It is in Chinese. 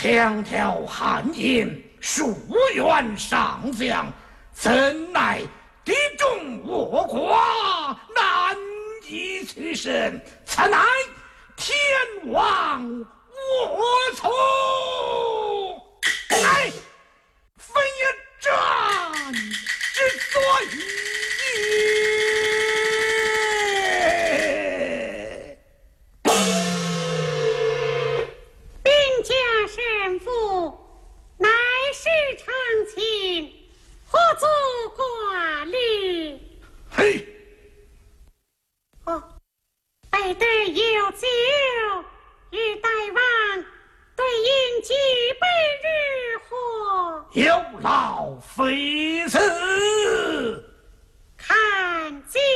枪挑汉营，数员上将，怎奈敌众我寡，难以取胜，此乃天亡我从。哎，非也战之所以。 兵家胜负，乃是常情，何足挂虑？ 嘿， 哦，备得有酒，与大王对饮几杯如何？ 有劳非此。